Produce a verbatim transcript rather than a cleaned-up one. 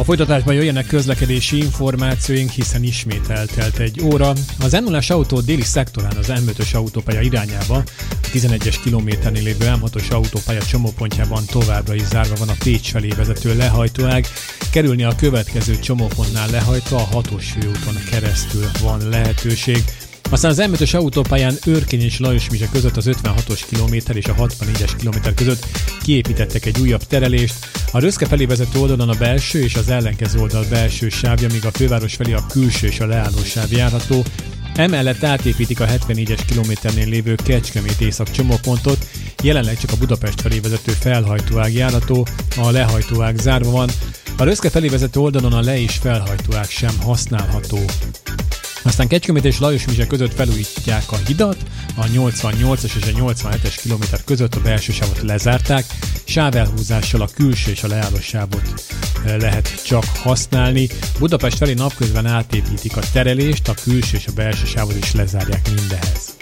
A folytatásban jöjjenek közlekedési információink, hiszen ismét eltelt egy óra. Az em nullás autó déli szektorán az em ötös autópálya irányába, a tizenegyes kilométernél lévő em hatos autópálya csomópontjában továbbra is zárva van a Pécs felé vezető lehajtóág. Kerülni a következő csomópontnál lehajtva a hatos főúton keresztül van lehetőség. Aztán az em ötös autópályán Őrkény és Lajosmizse között az ötvenhatos kilométer és a hatvannégyes kilométer között kiépítettek egy újabb terelést. A Röszke felé vezető oldalon a belső és az ellenkező oldal belső sávja, míg a főváros felé a külső és a leálló sáv járható. Emellett átépítik a hetvennégyes kilométernél lévő Kecskemét észak csomópontot, jelenleg csak a Budapest felé vezető felhajtóág járható, a lehajtóág zárva van. A Röszke felé vezető oldalon a le- és felhajtóág sem használható. Aztán Kecskemét és Lajosmizse között felújítják a hidat, a nyolcvannyolcas és a nyolcvanhetes kilométer között a belső sávot lezárták, sávelhúzással a külső és a leálló sávot lehet csak használni. Budapest felé napközben átépítik a terelést, a külső és a belső sávot is lezárják mindehez.